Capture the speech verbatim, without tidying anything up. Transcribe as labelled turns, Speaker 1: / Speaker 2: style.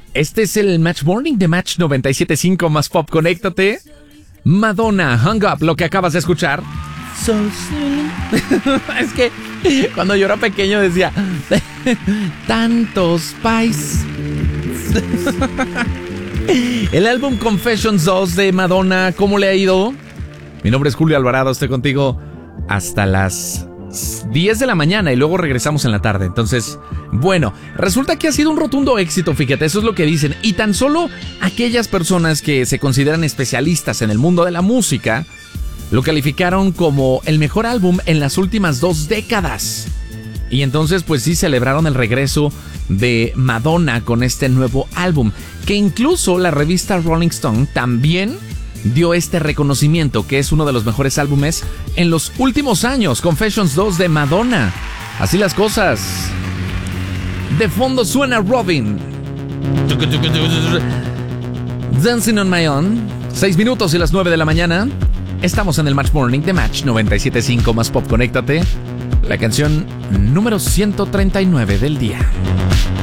Speaker 1: Este es el Match Morning de Match noventa y siete punto cinco más Pop. Conéctate. Madonna, Hung Up, lo que acabas de escuchar. So soon. Es que cuando yo era pequeño decía tantos pais. El álbum Confessions dos de Madonna, ¿cómo le ha ido? Mi nombre es Julio Alvarado, estoy contigo hasta las diez de la mañana y luego regresamos en la tarde. Entonces, bueno, resulta que ha sido un rotundo éxito, fíjate, eso es lo que dicen. Y tan solo aquellas personas que se consideran especialistas en el mundo de la música lo calificaron como el mejor álbum en las últimas dos décadas. Y entonces, pues sí, celebraron el regreso de Madonna con este nuevo álbum, que incluso la revista Rolling Stone también dio este reconocimiento, que es uno de los mejores álbumes en los últimos años. Confessions dos de Madonna. Así las cosas. De fondo suena Robin. Dancing on My Own. Seis minutos y las nueve de la mañana. Estamos en el Match Morning de Match noventa y siete punto cinco más Pop. Conéctate. La canción número ciento treinta y nueve del día.